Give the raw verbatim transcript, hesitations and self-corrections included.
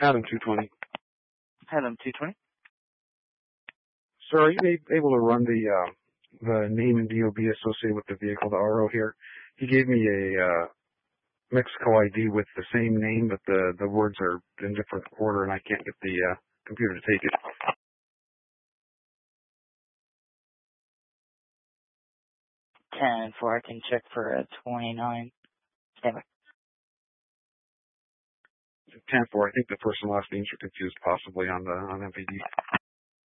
Adam two twenty. Adam two twenty. Sir, are you a- able to run the uh, the name and D O B associated with the vehicle, the R O here? He gave me a uh, Mexico I D with the same name, but the, the words are in different order, and I can't get the uh, computer to take it. ten four, I can check for a twenty-nine. Stand by. ten four, I think the first and last names are confused possibly on the on M V D.